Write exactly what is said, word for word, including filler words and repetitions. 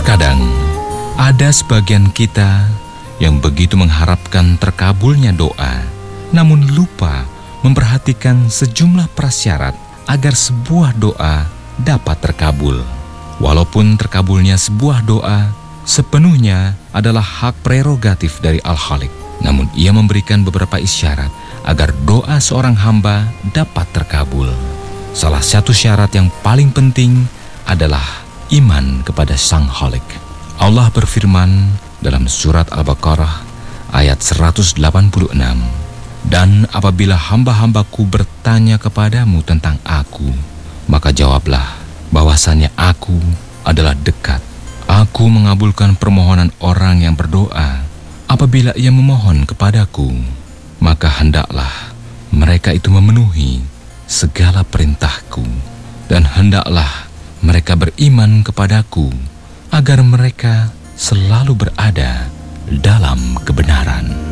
Terkadang ada sebagian kita yang begitu mengharapkan terkabulnya doa, namun lupa memperhatikan sejumlah prasyarat agar sebuah doa dapat terkabul. Walaupun terkabulnya sebuah doa sepenuhnya adalah hak prerogatif dari Al-Khaliq, namun ia memberikan beberapa isyarat agar doa seorang hamba dapat terkabul. Salah satu syarat yang paling penting adalah iman kepada Sang Khalik. Allah berfirman dalam surat Al-Baqarah ayat seratus delapan puluh enam, "Dan apabila hamba-hambaku bertanya kepadamu tentang aku, maka jawablah bahwasannya aku adalah dekat. Aku mengabulkan permohonan orang yang berdoa. Apabila ia memohon kepadaku, maka hendaklah mereka itu memenuhi segala perintahku, dan hendaklah mereka beriman kepadaku agar mereka selalu berada dalam kebenaran."